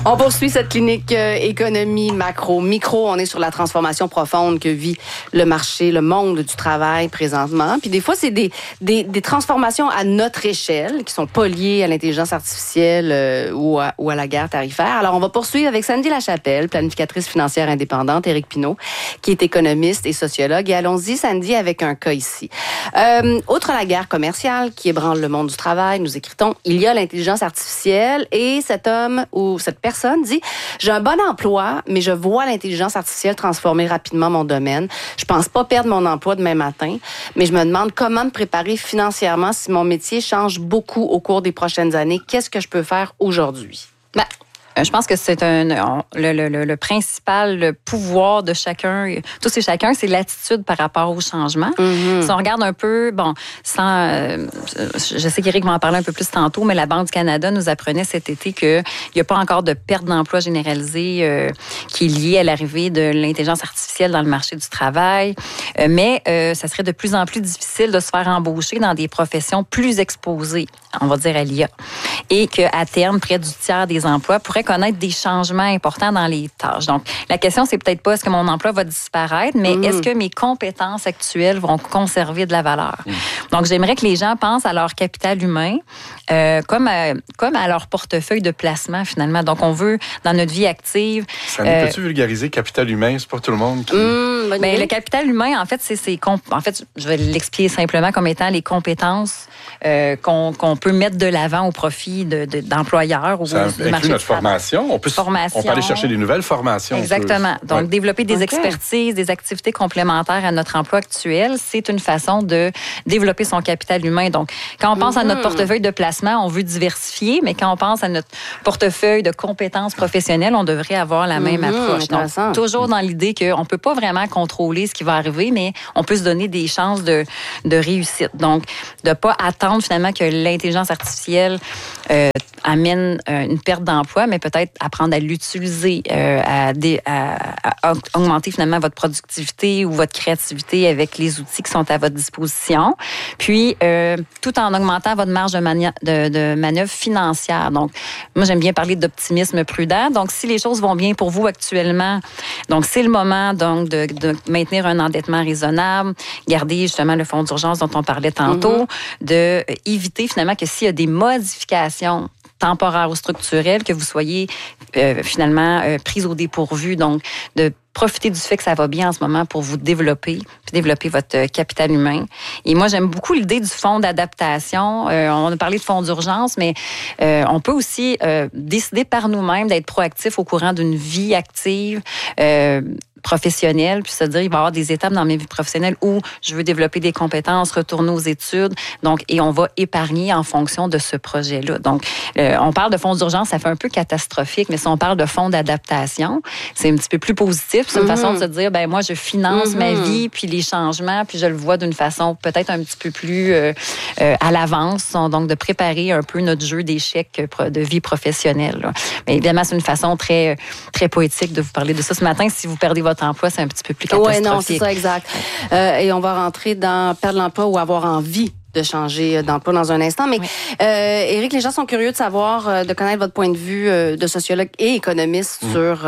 On poursuit cette clinique économie macro-micro. On est sur la transformation profonde que vit le marché, le monde du travail présentement. Puis des fois, c'est des transformations à notre échelle qui sont pas liées à l'intelligence artificielle ou à la guerre tarifaire. Alors, on va poursuivre avec Sandy Lachapelle, planificatrice financière indépendante, Éric Pinault, qui est économiste et sociologue. Et allons-y, Sandy, avec un cas ici. Outre la guerre commerciale qui ébranle le monde du travail, nous écrit-on, il y a l'intelligence artificielle et cet homme ou cette personne dit « J'ai un bon emploi, mais je vois l'intelligence artificielle transformer rapidement mon domaine. Je pense pas perdre mon emploi demain matin, mais je me demande comment me préparer financièrement si mon métier change beaucoup au cours des prochaines années. Qu'est-ce que je peux faire aujourd'hui? » Je pense que c'est le principal pouvoir de chacun, tous et chacun, c'est l'attitude par rapport au changement. Mm-hmm. Si on regarde un peu, je sais qu'Éric va en parler un peu plus tantôt, mais la Banque du Canada nous apprenait cet été qu'il n'y a pas encore de perte d'emploi généralisée qui est liée à l'arrivée de l'intelligence artificielle dans le marché du travail, mais ça serait de plus en plus difficile de se faire embaucher dans des professions plus exposées, on va dire à l'IA, et qu'à terme, près du tiers des emplois pourraient connaître des changements importants dans les tâches. Donc, la question, c'est peut-être pas est-ce que mon emploi va disparaître, mais est-ce que mes compétences actuelles vont conserver de la valeur? Donc, j'aimerais que les gens pensent à leur capital humain comme à leur portefeuille de placement, finalement. Donc, on veut, dans notre vie active... Ça nous peut-tu vulgariser capital humain? C'est pas tout le monde qui... le capital humain, en fait, je vais l'expliquer simplement comme étant les compétences qu'on peut mettre de l'avant au profit d'employeurs ou ça du marché notre formation. On peut aller chercher des nouvelles formations. Exactement. Donc, développer des expertises, des activités complémentaires à notre emploi actuel, c'est une façon de développer son capital humain. Donc, quand on pense à notre portefeuille de placement, on veut diversifier, mais quand on pense à notre portefeuille de compétences professionnelles, on devrait avoir la même approche. Donc, toujours dans l'idée qu'on ne peut pas vraiment contrôler ce qui va arriver, mais on peut se donner des chances de réussite. Donc, de ne pas attendre finalement que l'intelligence artificielle amène une perte d'emploi, mais peut-être apprendre à l'utiliser, à augmenter finalement votre productivité ou votre créativité avec les outils qui sont à votre disposition. Puis, tout en augmentant votre marge de manœuvre financière. Donc, moi, j'aime bien parler d'optimisme prudent. Donc, si les choses vont bien pour vous actuellement, donc c'est le moment donc de maintenir un endettement raisonnable, garder justement le fonds d'urgence dont on parlait tantôt, de éviter finalement que s'il y a des modifications temporaires ou structurelles, que vous soyez finalement pris au dépourvu. Donc, de profiter du fait que ça va bien en ce moment pour vous développer votre capital humain. Et moi, j'aime beaucoup l'idée du fonds d'adaptation. On a parlé de fonds d'urgence, mais on peut aussi décider par nous-mêmes d'être proactif au courant d'une vie active, professionnelle, puis se dire, il va y avoir des étapes dans mes vies professionnelles où je veux développer des compétences, retourner aux études, donc, et on va épargner en fonction de ce projet-là. Donc, on parle de fonds d'urgence, ça fait un peu catastrophique, mais si on parle de fonds d'adaptation, c'est un petit peu plus positif, c'est une façon de se dire, ben moi, je finance ma vie, puis les changements, puis je le vois d'une façon peut-être un petit peu plus à l'avance, donc de préparer un peu notre jeu d'échecs de vie professionnelle, là. Mais évidemment, c'est une façon très, très poétique de vous parler de ça ce matin. Si vous perdez votre emploi, c'est un petit peu plus catastrophique. Oui, non, c'est ça, exact. Et on va rentrer dans perdre l'emploi ou avoir envie de changer d'emploi dans un instant. Mais Éric, les gens sont curieux de savoir, de connaître votre point de vue de sociologue et économiste sur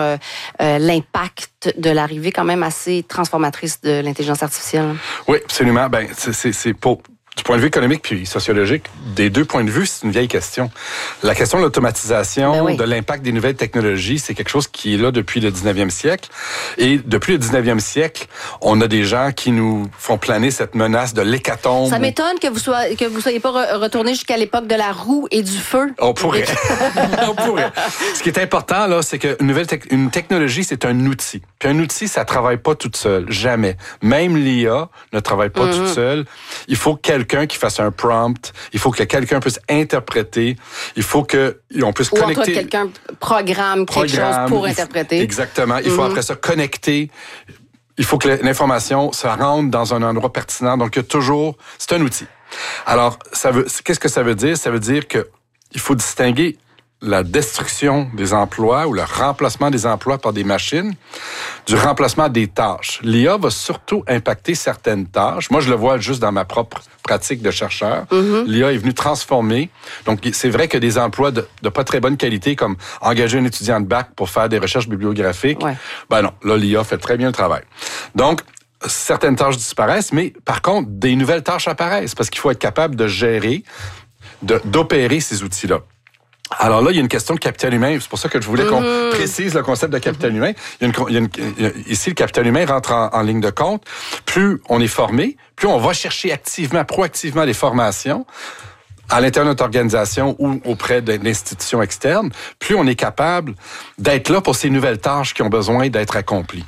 l'impact de l'arrivée quand même assez transformatrice de l'intelligence artificielle. Oui, absolument. Ben, c'est pour... Du point de vue économique puis sociologique, des deux points de vue, c'est une vieille question. La question de l'automatisation, de l'impact des nouvelles technologies, c'est quelque chose qui est là depuis le 19e siècle. Et depuis le 19e siècle, on a des gens qui nous font planer cette menace de l'hécatombe. Ça m'étonne que vous soyez pas retourné jusqu'à l'époque de la roue et du feu. On pourrait. On pourrait. Ce qui est important, là, c'est qu'une technologie, c'est un outil. Puis un outil, ça travaille pas toute seule. Jamais. Même l'IA ne travaille pas toute seule. Il faut quelqu'un qui fasse un prompt. Il faut que quelqu'un puisse interpréter. Il faut qu'on puisse connecter. Ou quelqu'un programme quelque chose pour interpréter. Exactement. Il faut après ça connecter. Il faut que l'information se rende dans un endroit pertinent. Donc, il y a toujours... C'est un outil. Alors, qu'est-ce que ça veut dire? Ça veut dire qu'il faut distinguer la destruction des emplois ou le remplacement des emplois par des machines, du remplacement des tâches. L'IA va surtout impacter certaines tâches. Moi, je le vois juste dans ma propre pratique de chercheur. L'IA est venue transformer. Donc, c'est vrai que des emplois de pas très bonne qualité, comme engager un étudiant de bac pour faire des recherches bibliographiques, ben non, là, l'IA fait très bien le travail. Donc, certaines tâches disparaissent, mais par contre, des nouvelles tâches apparaissent parce qu'il faut être capable de gérer, d'opérer ces outils-là. Alors là, il y a une question de capital humain. C'est pour ça que je voulais qu'on précise le concept de capital humain. Ici, le capital humain rentre en ligne de compte. Plus on est formé, plus on va chercher activement, proactivement des formations à l'intérieur de notre organisation ou auprès d'institutions externes, plus on est capable d'être là pour ces nouvelles tâches qui ont besoin d'être accomplies.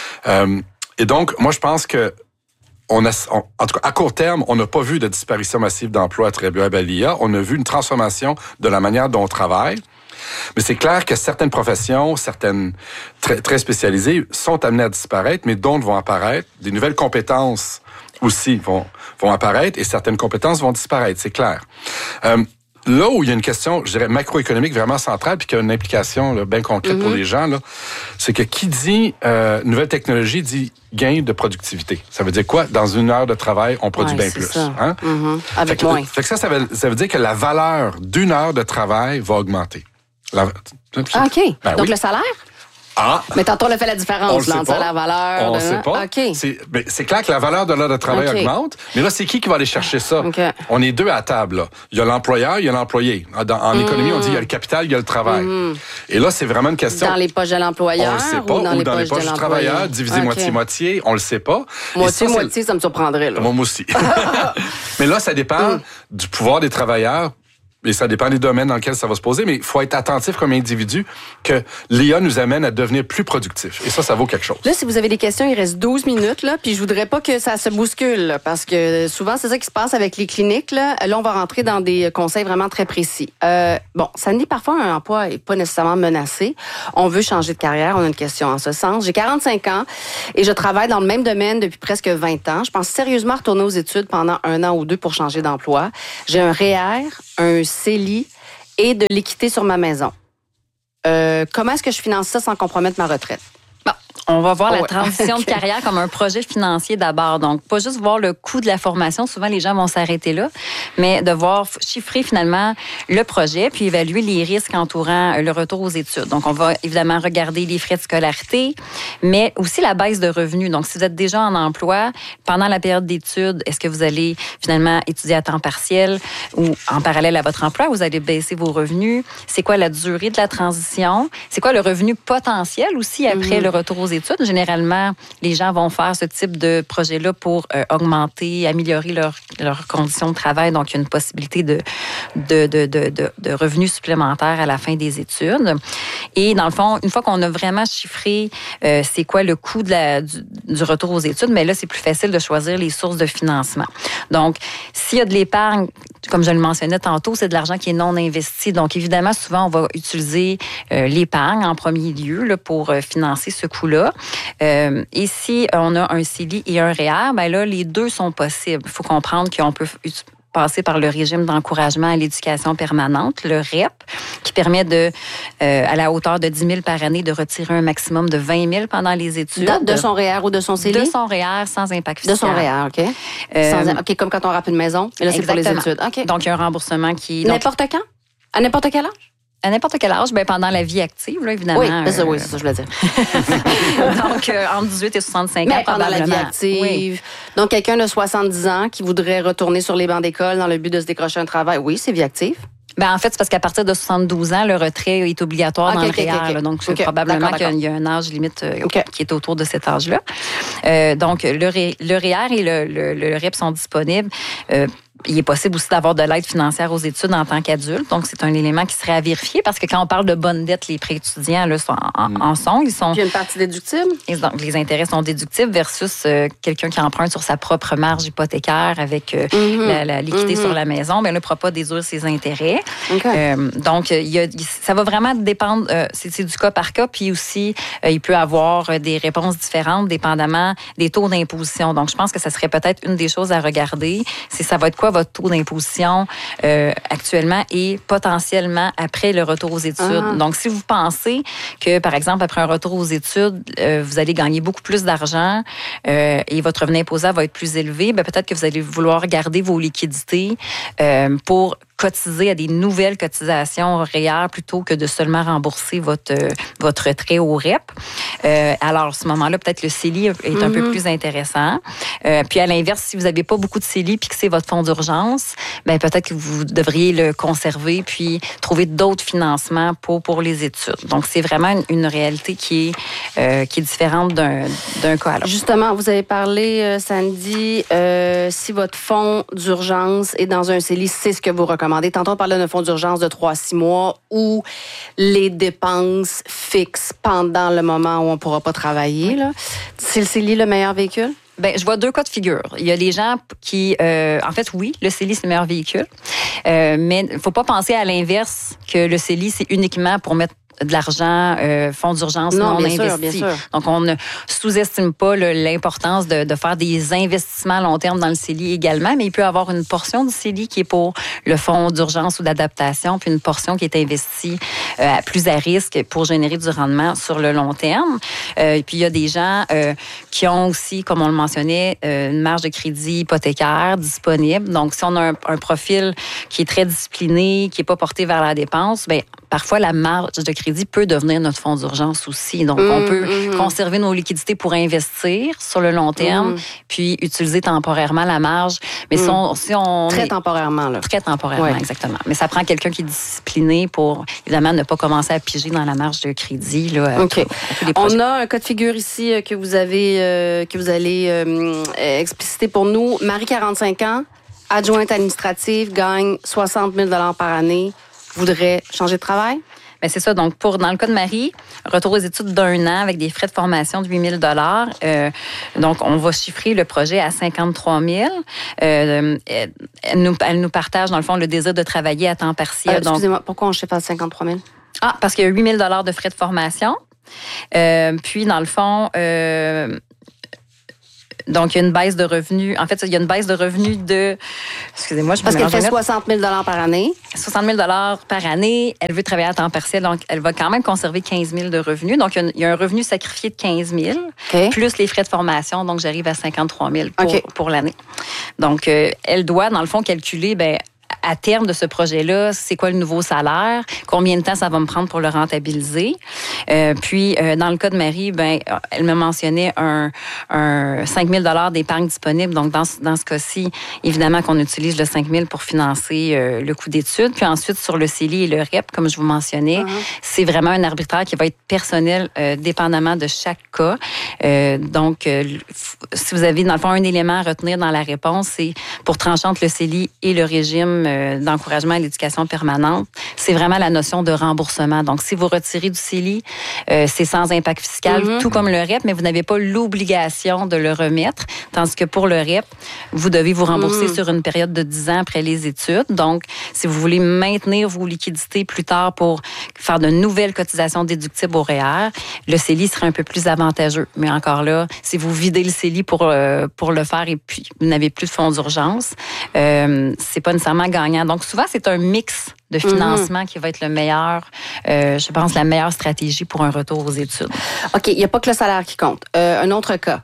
Et donc, moi, je pense que en tout cas, à court terme, on n'a pas vu de disparition massive d'emplois attribuables à l'IA. On a vu une transformation de la manière dont on travaille. Mais c'est clair que certaines professions, certaines très, très spécialisées, sont amenées à disparaître, mais d'autres vont apparaître. Des nouvelles compétences aussi vont apparaître et certaines compétences vont disparaître, c'est clair. Là où il y a une question, je dirais, macroéconomique vraiment centrale, puis qui a une implication là, bien concrète pour les gens, là, c'est que qui dit nouvelle technologie dit gain de productivité. Ça veut dire quoi? Dans une heure de travail, on produit bien plus. Hein? Avec moins. Fait que ça veut dire que la valeur d'une heure de travail va augmenter. OK. Ben donc, oui. le salaire? Ah! Mais tantôt, on a fait la différence entre salaire-valeur. On ne sait pas. OK. C'est clair que la valeur de l'heure de travail augmente, mais là, c'est qui va aller chercher ça? Okay. On est deux à table. Là. Il y a l'employeur, il y a l'employé. En économie, on dit il y a le capital, il y a le travail. Et là, c'est vraiment une question... Dans les poches de l'employeur on le sait pas, ou dans les poches du travailleur, divisé moitié-moitié, on le sait pas. Moitié-moitié, ça me surprendrait. Là. Moi aussi. Mais là, ça dépend du pouvoir des travailleurs. Et ça dépend des domaines dans lesquels ça va se poser, mais il faut être attentif comme individu que l'IA nous amène à devenir plus productifs. Et ça vaut quelque chose. Là, si vous avez des questions, il reste 12 minutes, là, puis je voudrais pas que ça se bouscule, là, parce que souvent, c'est ça qui se passe avec les cliniques. Là, on va rentrer dans des conseils vraiment très précis. Bon, ça dit parfois un emploi est pas nécessairement menacé. On veut changer de carrière, on a une question en ce sens. J'ai 45 ans et je travaille dans le même domaine depuis presque 20 ans. Je pense sérieusement retourner aux études pendant 1 an ou 2 pour changer d'emploi. J'ai un REER, un CELI et de l'équité sur ma maison. Comment est-ce que je finance ça sans compromettre ma retraite? Bon, on va voir la transition de carrière comme un projet financier d'abord. Donc, pas juste voir le coût de la formation. Souvent, les gens vont s'arrêter là, mais de voir chiffrer finalement le projet puis évaluer les risques entourant le retour aux études. Donc, on va évidemment regarder les frais de scolarité, mais aussi la baisse de revenus. Donc, si vous êtes déjà en emploi, pendant la période d'études, est-ce que vous allez finalement étudier à temps partiel ou en parallèle à votre emploi? Vous allez baisser vos revenus. C'est quoi la durée de la transition? C'est quoi le revenu potentiel aussi après le retour aux études? Généralement, les gens vont faire ce type de projet-là pour augmenter, améliorer leurs conditions de travail. Donc, il y a une possibilité de revenus supplémentaires à la fin des études. Et dans le fond, une fois qu'on a vraiment chiffré c'est quoi le coût du retour aux études, mais là, c'est plus facile de choisir les sources de financement. Donc, s'il y a de l'épargne, comme je le mentionnais tantôt, c'est de l'argent qui est non investi. Donc, évidemment, souvent, on va utiliser l'épargne en premier lieu là, pour financer ce coût-là. Et si on a un CELI et un REER, ben là, les deux sont possibles. Il faut comprendre qu'on peut passer par le régime d'encouragement à l'éducation permanente, le REP, qui permet à la hauteur de 10 000 par année, de retirer un maximum de 20 000 pendant les études. De son REER ou de son CELI? De son REER sans impact fiscal. De son REER, OK. OK, comme quand on rappe une maison. Et là, c'est pour les études. OK. Donc, il y a un remboursement qui... N'importe quand? À n'importe quel âge? À n'importe quel âge, ben pendant la vie active, là, évidemment. Oui, c'est ça que je voulais dire. Donc, entre 18 et 65 ans, mais pendant la vie active. Oui. Donc, quelqu'un de 70 ans qui voudrait retourner sur les bancs d'école dans le but de se décrocher un travail, oui, c'est vie active. Ben, en fait, c'est parce qu'à partir de 72 ans, le retrait est obligatoire dans le REER. Donc, c'est probablement qu'il y a un âge limite qui est autour de cet âge-là. Donc, le REER et le REP sont disponibles. Il est possible aussi d'avoir de l'aide financière aux études en tant qu'adulte. Donc, c'est un élément qui serait à vérifier parce que quand on parle de bonne dette, les prêts étudiants là, en sont. Ils sont. Il y a une partie déductible. Donc, les intérêts sont déductibles versus quelqu'un qui emprunte sur sa propre marge hypothécaire avec l'équité sur la maison. Bien, là, il ne pourra pas déduire ses intérêts. Okay. Donc, ça va vraiment dépendre. C'est du cas par cas. Puis aussi, il peut avoir des réponses différentes dépendamment des taux d'imposition. Donc, je pense que ça serait peut-être une des choses à regarder. Ça va être quoi quoi votre taux d'imposition actuellement et potentiellement après le retour aux études. Donc, si vous pensez que, par exemple, après un retour aux études, vous allez gagner beaucoup plus d'argent et votre revenu imposable va être plus élevé, bien, peut-être que vous allez vouloir garder vos liquidités pour cotiser à des nouvelles cotisations réelles plutôt que de seulement rembourser votre retrait au REP. Alors, à ce moment-là, peut-être le CELI est un peu plus intéressant. Puis, à l'inverse, si vous n'avez pas beaucoup de CELI puis que c'est votre fonds d'urgence, ben peut-être que vous devriez le conserver puis trouver d'autres financements pour les études. Donc, c'est vraiment une réalité qui est différente d'un cas à l'autre. Justement, vous avez parlé, Sandy, si votre fonds d'urgence est dans un CELI, c'est ce que vous recommandez. Tantôt, on parlait d'un fonds d'urgence de 3-6 mois où les dépenses fixes pendant le moment où on ne pourra pas travailler. Là. C'est le CELI le meilleur véhicule? Ben, je vois deux cas de figure. Il y a les gens qui, en fait, oui, le CELI, c'est le meilleur véhicule. Mais il ne faut pas penser à l'inverse que le CELI, c'est uniquement pour mettre de l'argent, fonds d'urgence non investi. Bien sûr. Donc, on ne sous-estime pas l'importance de faire des investissements à long terme dans le CELI également, mais il peut y avoir une portion du CELI qui est pour le fonds d'urgence ou d'adaptation, puis une portion qui est investie plus à risque pour générer du rendement sur le long terme. Puis, il y a des gens qui ont aussi, comme on le mentionnait, une marge de crédit hypothécaire disponible. Donc, si on a un profil qui est très discipliné, qui n'est pas porté vers la dépense, bien, parfois, la marge de crédit peut devenir notre fonds d'urgence aussi. Donc, on peut conserver nos liquidités pour investir sur le long terme, puis utiliser temporairement la marge. Mais si on très temporairement, là. Très temporairement, exactement. Mais ça prend quelqu'un qui est discipliné pour, évidemment, ne pas commencer à piger dans la marge de crédit. Là, OK. On a un cas de figure ici que vous allez expliciter pour nous. Marie, 45 ans, adjointe administrative, gagne 60 000 $ par année. Voudrait changer de travail? Bien, c'est ça. Donc, dans le cas de Marie, retour aux études d'1 an avec des frais de formation de 8 000 $. Donc, on va chiffrer le projet à 53 000 Elle nous partage, dans le fond, le désir de travailler à temps partiel. Excusez-moi, pourquoi on chiffre à 53 000 parce qu'il y a 8 000 $ de frais de formation. Puis, dans le fond... donc, il y a une baisse de revenus. En fait, il y a une baisse de revenus de... Excusez-moi, je me Parce qu'elle fait 60 000 $ par année. 60 000 $ par année. Elle veut travailler à temps partiel, donc elle va quand même conserver 15 000 de revenus. Donc, il y a un revenu sacrifié de 15 000, plus les frais de formation. Donc, j'arrive à 53 000 pour l'année. Donc, elle doit, dans le fond, calculer... à terme de ce projet-là, c'est quoi le nouveau salaire? Combien de temps ça va me prendre pour le rentabiliser? Puis, dans le cas de Marie, elle me mentionnait un 5 000 $ d'épargne disponible. Donc, dans ce cas-ci, évidemment qu'on utilise le 5 000 pour financer le coût d'études. Puis ensuite, sur le CELI et le REP, comme je vous mentionnais, c'est vraiment un arbitraire qui va être personnel, dépendamment de chaque cas. Donc, si vous avez, dans le fond, un élément à retenir dans la réponse, c'est pour trancher entre le CELI et le régime d'encouragement à l'éducation permanente, c'est vraiment la notion de remboursement. Donc, si vous retirez du CELI, c'est sans impact fiscal, tout comme le REP, mais vous n'avez pas l'obligation de le remettre, tandis que pour le REP, vous devez vous rembourser sur une période de 10 ans après les études. Donc, si vous voulez maintenir vos liquidités plus tard pour faire de nouvelles cotisations déductibles au REER, le CELI serait un peu plus avantageux. Mais encore là, si vous videz le CELI pour le faire et puis vous n'avez plus de fonds d'urgence, c'est pas nécessairement gagnant. Donc, souvent, c'est un mix de financement qui va être le meilleur, je pense, la meilleure stratégie pour un retour aux études. OK, il n'y a pas que le salaire qui compte. Un autre cas.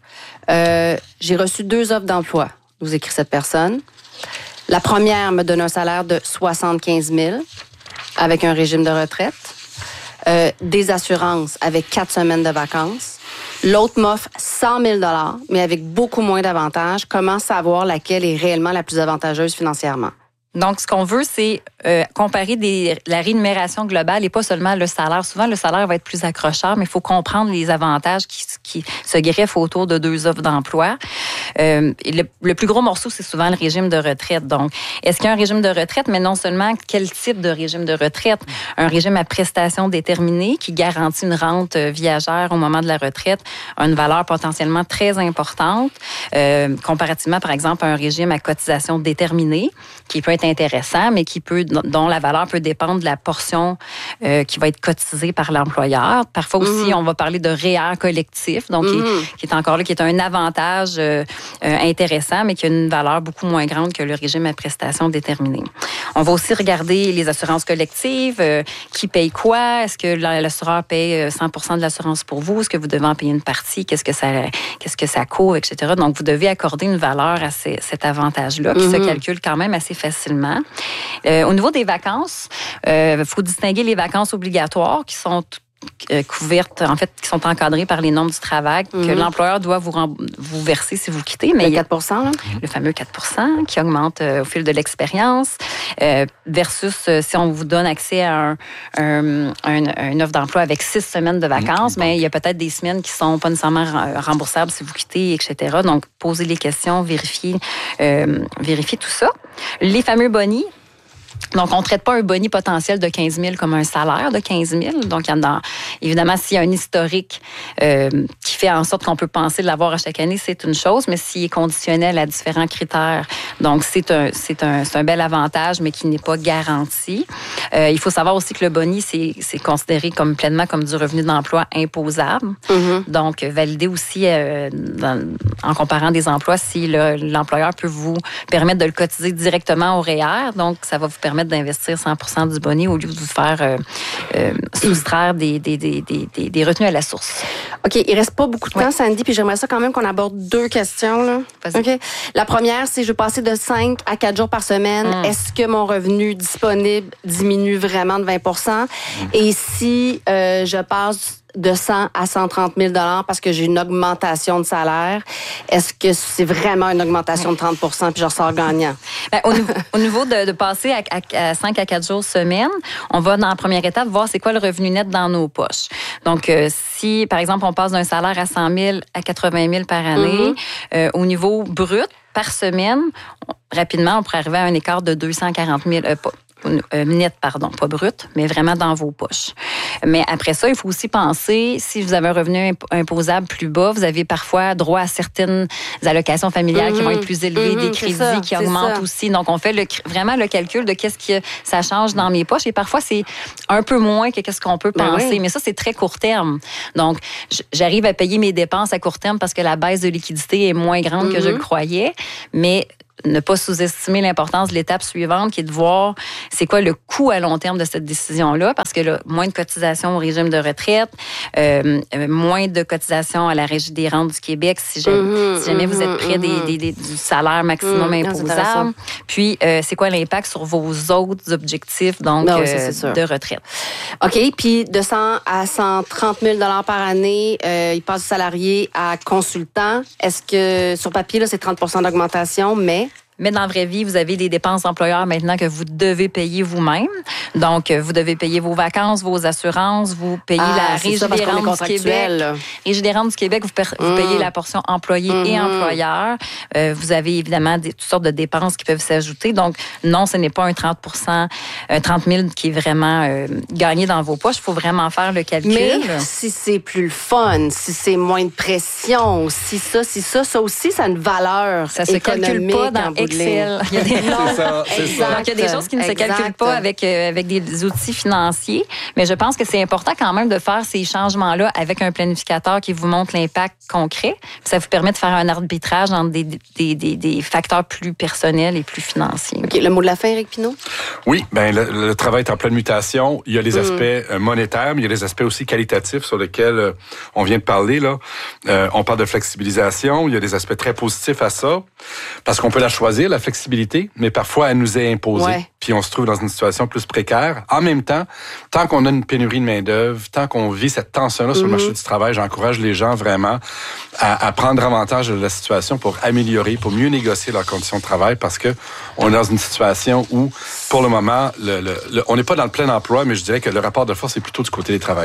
J'ai reçu 2 offres d'emploi, nous écrit cette personne. La première me donne un salaire de 75 000 avec un régime de retraite, des assurances avec 4 semaines de vacances. L'autre m'offre 100 000 $, mais avec beaucoup moins d'avantages. Comment savoir laquelle est réellement la plus avantageuse financièrement? Donc, ce qu'on veut, c'est comparer la rémunération globale et pas seulement le salaire. Souvent, le salaire va être plus accrocheur, mais il faut comprendre les avantages qui se greffent autour de 2 offres d'emploi. Le plus gros morceau, c'est souvent le régime de retraite. Donc, est-ce qu'il y a un régime de retraite, mais non seulement quel type de régime de retraite? Un régime à prestations déterminées qui garantit une rente viagère au moment de la retraite a une valeur potentiellement très importante, comparativement, par exemple, à un régime à cotisation déterminée qui peut être est intéressant, mais dont la valeur peut dépendre de la portion qui va être cotisée par l'employeur. Parfois aussi, on va parler de REER collectif, donc qui est encore là, qui est un avantage intéressant, mais qui a une valeur beaucoup moins grande que le régime à prestations déterminées. On va aussi regarder les assurances collectives, qui paye quoi? Est-ce que l'assureur paye 100% de l'assurance pour vous? Est-ce que vous devez en payer une partie? Qu'est-ce que ça coûte, etc. Donc, vous devez accorder une valeur à cet avantage-là qui se calcule quand même assez facilement. Au niveau des vacances, il faut distinguer les vacances obligatoires qui sont couvertes, en fait, qui sont encadrées par les normes du travail, que l'employeur doit vous verser si vous quittez. Mais le 4 là? Le fameux 4 qui augmente au fil de l'expérience, versus si on vous donne accès à une offre d'emploi avec 6 semaines de vacances, mais il y a peut-être des semaines qui sont pas nécessairement remboursables si vous quittez, etc. Donc, posez les questions, vérifiez tout ça. Les fameux bonus. Donc, on ne traite pas un boni potentiel de 15 000 comme un salaire de 15 000. Donc, évidemment, s'il y a un historique qui fait en sorte qu'on peut penser de l'avoir à chaque année, c'est une chose, mais s'il est conditionnel à différents critères, donc c'est un bel avantage, mais qui n'est pas garanti. Il faut savoir aussi que le boni, c'est considéré pleinement comme du revenu d'emploi imposable. Donc, valider aussi, en comparant des emplois, si l'employeur peut vous permettre de le cotiser directement au REER. Donc, ça va vous permettre d'investir 100% du boni au lieu de vous faire soustraire des retenues à la source. OK, il reste pas beaucoup de temps, Sandy, puis j'aimerais ça quand même qu'on aborde 2 questions. Là. OK. La première, c'est je veux passer de 5 à 4 jours par semaine. Est-ce que mon revenu disponible diminue vraiment de 20%? Et si je passe de 100 à 130 000 $ parce que j'ai une augmentation de salaire, est-ce que c'est vraiment une augmentation de 30 % puis je ressors gagnant? Bien, au niveau de passer à 5 à 4 jours semaine, on va dans la première étape voir c'est quoi le revenu net dans nos poches. Donc, si, par exemple, on passe d'un salaire à 100 000 à 80 000 par année, au niveau brut, par semaine, rapidement, on pourrait arriver à un écart de 240 000 net, pardon, pas brut, mais vraiment dans vos poches. Mais après ça, il faut aussi penser, si vous avez un revenu imposable plus bas, vous avez parfois droit à certaines allocations familiales qui vont être plus élevées, des crédits qui augmentent aussi. Donc, on fait vraiment le calcul de qu'est-ce que ça change dans mes poches. Et parfois, c'est un peu moins que qu'est-ce qu'on peut penser. Mais ça, c'est très court terme. Donc, j'arrive à payer mes dépenses à court terme parce que la baisse de liquidité est moins grande que je le croyais. Mais ne pas sous-estimer l'importance de l'étape suivante, qui est de voir c'est quoi le coût à long terme de cette décision-là, parce que là, moins de cotisations au régime de retraite, moins de cotisations à la Régie des rentes du Québec si jamais vous êtes près du salaire maximum imposable. Puis, c'est quoi l'impact sur vos autres objectifs donc de retraite. OK. Puis, de 100 à 130 000 $ par année, il passe du salarié à consultant. Est-ce que, sur papier, là, c'est 30 % d'augmentation, mais dans la vraie vie, vous avez des dépenses d'employeur maintenant que vous devez payer vous-même. Donc, vous devez payer vos vacances, vos assurances, vous payez la Régie des rentes du Québec. Régie des rentes du Québec, vous payez la portion employé et employeur. Vous avez évidemment toutes sortes de dépenses qui peuvent s'ajouter. Donc, non, ce n'est pas un 30 000 qui est vraiment gagné dans vos poches. Il faut vraiment faire le calcul. Mais si c'est plus le fun, si c'est moins de pression, si ça aussi, ça a une valeur ça se calcule pas dans Excel. Il y a des Donc, il y a des choses qui ne se calculent pas avec des outils financiers, mais je pense que c'est important quand même de faire ces changements-là avec un planificateur qui vous montre l'impact concret. Ça vous permet de faire un arbitrage entre des facteurs plus personnels et plus financiers. OK. Le mot de la fin, Éric Pinault? Oui, ben le travail est en pleine mutation. Il y a les aspects monétaires, mais il y a des aspects aussi qualitatifs sur lesquels on vient de parler. Là. On parle de flexibilisation. Il y a des aspects très positifs à ça, parce qu'on peut la choisir, la flexibilité, mais parfois elle nous est imposée. Puis on se trouve dans une situation plus précaire. En même temps, tant qu'on a une pénurie de main-d'œuvre, tant qu'on vit cette tension-là sur le marché du travail, j'encourage les gens vraiment à prendre avantage de la situation pour améliorer, pour mieux négocier leurs conditions de travail, parce que on est dans une situation où, pour le moment, on n'est pas dans le plein emploi, mais je dirais que le rapport de force est plutôt du côté des travailleurs.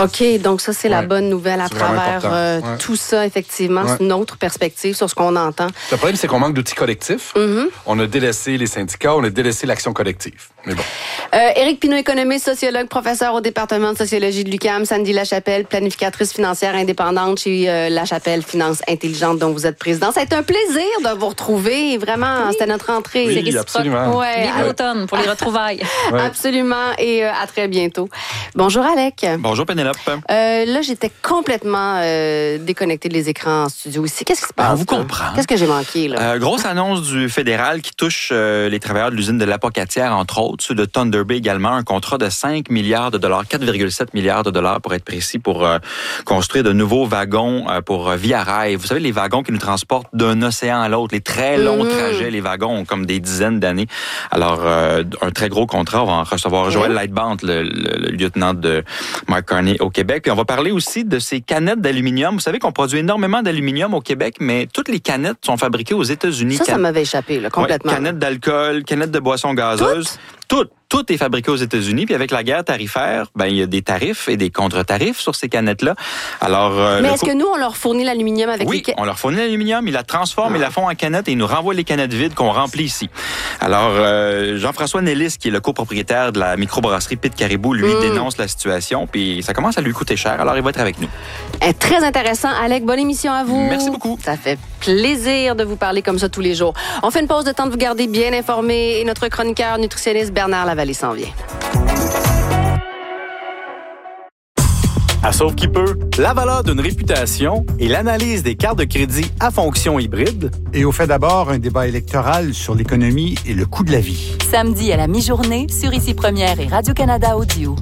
OK, donc ça, c'est la bonne nouvelle à travers tout ça, effectivement. C'est une autre perspective sur ce qu'on entend. Le problème, c'est qu'on manque d'outils collectifs. On a délaissé les syndicats, on a délaissé l'action collective. Mais bon. Éric Pinault, économiste, sociologue, professeur au département de sociologie de l'UQAM. Sandy Lachapelle, planificatrice financière indépendante chez Lachapelle Finance Intelligente, dont vous êtes président. Ça a été un plaisir de vous retrouver. Vraiment, c'était notre entrée. Oui, absolument. Vive l'automne pour les retrouvailles. Absolument. Et à très bientôt. Bonjour, Alec. Bonjour, Pénélope. Là, j'étais complètement déconnectée des écrans en studio ici. Qu'est-ce qui se passe? On vous comprend. Qu'est-ce que j'ai manqué, là? Grosse annonce du fédéral qui touche les travailleurs de l'usine de l'Apocatière, entre autres, ceux de Thunder Bay également, un contrat de 5 milliards de dollars, 4,7 milliards de dollars pour être précis, pour construire de nouveaux wagons pour Via Rail. Vous savez, les wagons qui nous transportent d'un océan à l'autre, les très longs trajets, les wagons ont comme des dizaines d'années. Alors, un très gros contrat. On va en recevoir Joël Lightband, le lieutenant de Mark Carney au Québec. Puis on va parler aussi de ces canettes d'aluminium. Vous savez qu'on produit énormément d'aluminium au Québec, mais toutes les canettes sont fabriquées aux États-Unis. Ça m'avait échappé, là, complètement. Ouais, canettes d'alcool, canettes de boissons gazeuses. Tout est fabriqué aux États-Unis. Puis avec la guerre tarifaire, il y a des tarifs et des contre-tarifs sur ces canettes-là. Alors, mais est-ce que nous, on leur fournit l'aluminium avec Oui, on leur fournit l'aluminium, ils la transforment, ils la font en canettes et ils nous renvoient les canettes vides qu'on remplit ici. Alors, Jean-François Nellis, qui est le copropriétaire de la microbrasserie Pit Caribou, lui dénonce la situation. Puis ça commence à lui coûter cher. Alors, il va être avec nous. Très intéressant. Alec, bonne émission à vous. Merci beaucoup. Ça fait plaisir de vous parler comme ça tous les jours. On fait une pause de temps de vous garder bien informés et notre chroniqueur nutritionniste Bernard Lavallée s'en vient. À Sauve qui peut, la valeur d'une réputation et l'analyse des cartes de crédit à fonction hybride. Et au fait d'abord, un débat électoral sur l'économie et le coût de la vie. Samedi à la mi-journée sur Ici Première et Radio-Canada Audio.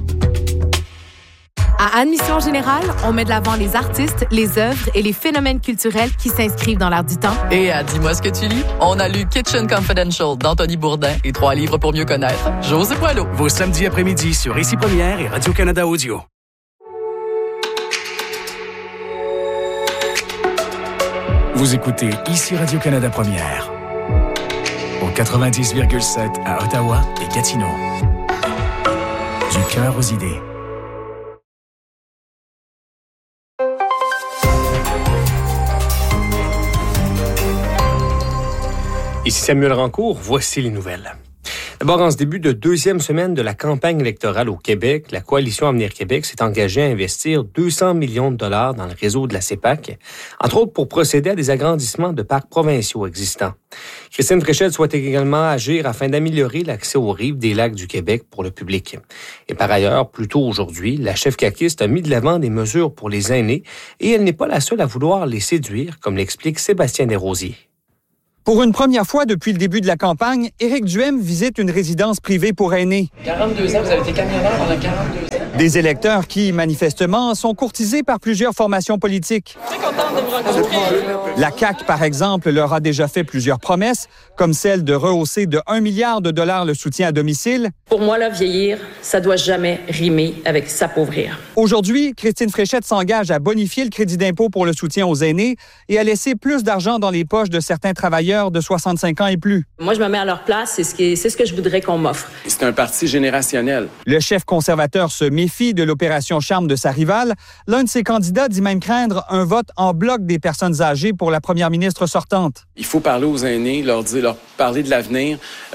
À Admission Générale, on met de l'avant les artistes, les œuvres et les phénomènes culturels qui s'inscrivent dans l'air du temps. Et à Dis-moi ce que tu lis, on a lu Kitchen Confidential d'Anthony Bourdin et 3 livres pour mieux connaître José Poilot. Vos samedis après-midi sur Ici Première et Radio-Canada Audio. Vous écoutez Ici Radio-Canada Première au 90,7 à Ottawa et Gatineau. Du cœur aux idées. Ici Samuel Rancourt, voici les nouvelles. D'abord, en ce début de deuxième semaine de la campagne électorale au Québec, la Coalition Avenir Québec s'est engagée à investir 200 millions de dollars dans le réseau de la CEPAQ, entre autres pour procéder à des agrandissements de parcs provinciaux existants. Christine Fréchette souhaite également agir afin d'améliorer l'accès aux rives des lacs du Québec pour le public. Et par ailleurs, plus tôt aujourd'hui, la chef caquiste a mis de l'avant des mesures pour les aînés et elle n'est pas la seule à vouloir les séduire, comme l'explique Sébastien Desrosiers. Pour une première fois depuis le début de la campagne, Éric Duhem visite une résidence privée pour aînés. 42 ans, vous avez été camionneur pendant 42 ans. Des électeurs qui, manifestement, sont courtisés par plusieurs formations politiques. Très contente de vous rencontrer. La CAQ, par exemple, leur a déjà fait plusieurs promesses, comme celle de rehausser de 1 milliard de dollars le soutien à domicile. Pour moi, là, vieillir, ça doit jamais rimer avec s'appauvrir. Aujourd'hui, Christine Fréchette s'engage à bonifier le crédit d'impôt pour le soutien aux aînés et à laisser plus d'argent dans les poches de certains travailleurs de 65 ans et plus. Moi, je me mets à leur place, c'est ce que je voudrais qu'on m'offre. C'est un parti générationnel. Le chef conservateur se méfie de l'opération charme de sa rivale. L'un de ses candidats dit même craindre un vote en bloc des personnes âgées pour la première ministre sortante. Il faut parler aux aînés, leur parler de l'avenir,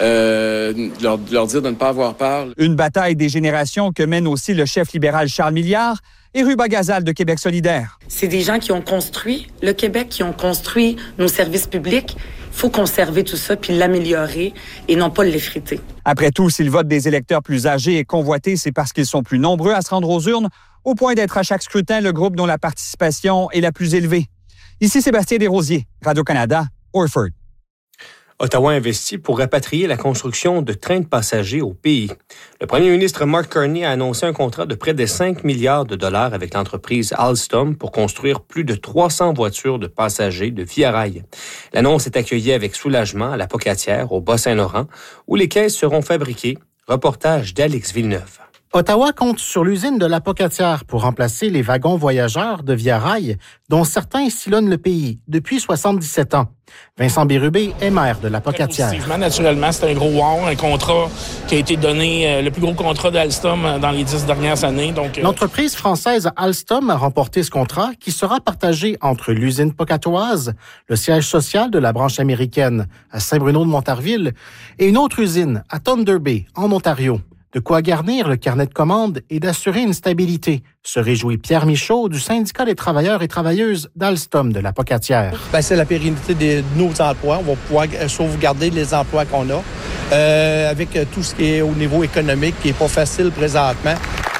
leur dire de ne pas avoir peur. Une bataille des générations que mène aussi le chef libéral Charles Milliard et Ruba Gazal de Québec solidaire. C'est des gens qui ont construit le Québec, qui ont construit nos services publics. Il faut conserver tout ça puis l'améliorer et non pas l'effriter. Après tout, si le vote des électeurs plus âgés est convoité, c'est parce qu'ils sont plus nombreux à se rendre aux urnes, au point d'être à chaque scrutin le groupe dont la participation est la plus élevée. Ici Sébastien Desrosiers, Radio-Canada, Orford. Ottawa investit pour rapatrier la construction de trains de passagers au pays. Le premier ministre Mark Carney a annoncé un contrat de près de 5 milliards de dollars avec l'entreprise Alstom pour construire plus de 300 voitures de passagers de Via Rail. L'annonce est accueillie avec soulagement à l'Apocatière, au Bas-Saint-Laurent, où les caisses seront fabriquées. Reportage d'Alex Villeneuve. Ottawa compte sur l'usine de l'Apocatière pour remplacer les wagons voyageurs de Via Rail, dont certains sillonnent le pays depuis 77 ans. Vincent Bérubé est maire de l'Apocatière. Naturellement, c'est un gros wow, un contrat qui a été donné, le plus gros contrat d'Alstom dans les 10 dernières années. L'entreprise française Alstom a remporté ce contrat qui sera partagé entre l'usine pocatoise, le siège social de la branche américaine à Saint-Bruno-de-Montarville et une autre usine à Thunder Bay, en Ontario. De quoi garnir le carnet de commandes et d'assurer une stabilité, se réjouit Pierre Michaud du syndicat des travailleurs et travailleuses d'Alstom de l'Apocatière. C'est la pérennité de nos emplois. On va pouvoir sauvegarder les emplois qu'on a avec tout ce qui est au niveau économique qui n'est pas facile présentement.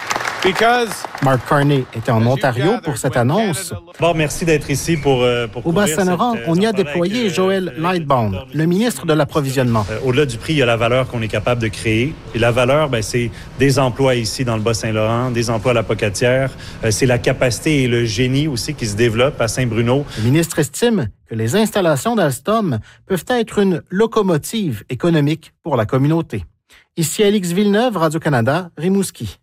Mark Carney était en Ontario pour cette annonce. Merci d'être ici pour au Bas-Saint-Laurent, on y a déployé Joël Lightbound, le ministre de l'Approvisionnement. Au-delà du prix, il y a la valeur qu'on est capable de créer. Et la valeur, c'est des emplois ici dans le Bas-Saint-Laurent, des emplois à l'Apocatière. C'est la capacité et le génie aussi qui se développent à Saint-Bruno. Le ministre estime que les installations d'Alstom peuvent être une locomotive économique pour la communauté. Ici Alix Villeneuve, Radio-Canada, Rimouski.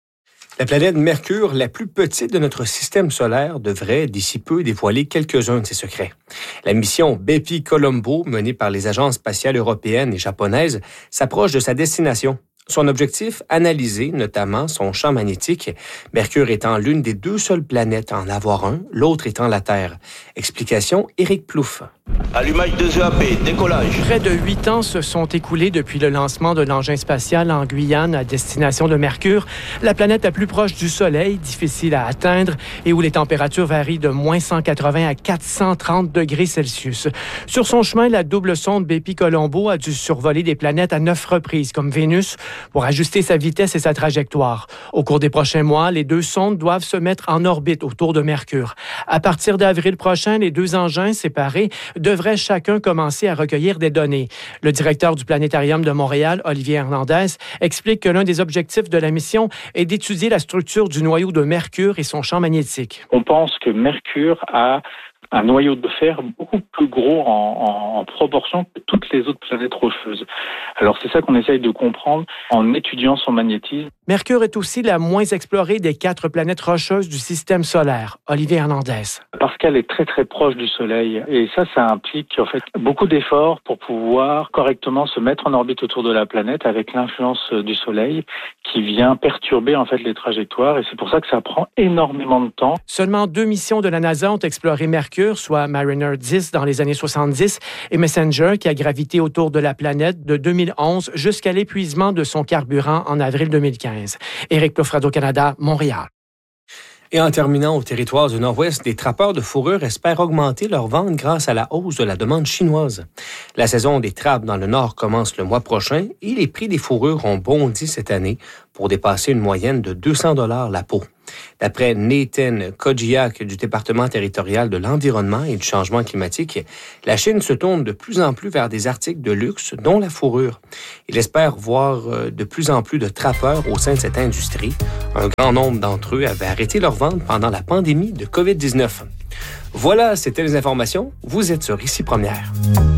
La planète Mercure, la plus petite de notre système solaire, devrait d'ici peu dévoiler quelques-uns de ses secrets. La mission Bepi-Colombo, menée par les agences spatiales européennes et japonaises, s'approche de sa destination. Son objectif, analyser notamment son champ magnétique, Mercure étant l'une des 2 seules planètes à en avoir un, l'autre étant la Terre. Explication, Éric Plouffe. Allumage de EAP, décollage. Près de 8 ans se sont écoulés depuis le lancement de l'engin spatial en Guyane à destination de Mercure, la planète la plus proche du Soleil, difficile à atteindre et où les températures varient de moins 180 à 430 degrés Celsius. Sur son chemin, la double sonde Bepi-Colombo a dû survoler des planètes à 9 reprises, comme Vénus, pour ajuster sa vitesse et sa trajectoire. Au cours des prochains mois, les 2 sondes doivent se mettre en orbite autour de Mercure. À partir d'avril prochain, les 2 engins séparés devraient chacun commencer à recueillir des données. Le directeur du Planétarium de Montréal, Olivier Hernandez, explique que l'un des objectifs de la mission est d'étudier la structure du noyau de Mercure et son champ magnétique. On pense que Mercure a un noyau de fer beaucoup plus gros en proportion que toutes les autres planètes rocheuses. Alors c'est ça qu'on essaye de comprendre en étudiant son magnétisme. Mercure est aussi la moins explorée des 4 planètes rocheuses du système solaire. Olivier Hernandez. Parce qu'elle est très très proche du Soleil. Et ça implique en fait beaucoup d'efforts pour pouvoir correctement se mettre en orbite autour de la planète avec l'influence du Soleil qui vient perturber en fait les trajectoires. Et c'est pour ça que ça prend énormément de temps. Seulement 2 missions de la NASA ont exploré Mercure, soit Mariner 10 dans les années 70 et Messenger qui a gravité autour de la planète de 2011 jusqu'à l'épuisement de son carburant en avril 2015. Éric Plouffe, Radio-Canada, Montréal. Et en terminant au territoire du Nord-Ouest, les trappeurs de fourrure espèrent augmenter leur vente grâce à la hausse de la demande chinoise. La saison des trappes dans le Nord commence le mois prochain et les prix des fourrures ont bondi cette année pour dépasser une moyenne de 200 $ la peau. D'après Nathan Kojiak du département territorial de l'environnement et du changement climatique, la Chine se tourne de plus en plus vers des articles de luxe, dont la fourrure. Il espère voir de plus en plus de trappeurs au sein de cette industrie. Un grand nombre d'entre eux avaient arrêté leur vente pendant la pandémie de COVID-19. Voilà, c'était les informations. Vous êtes sur Ici Première.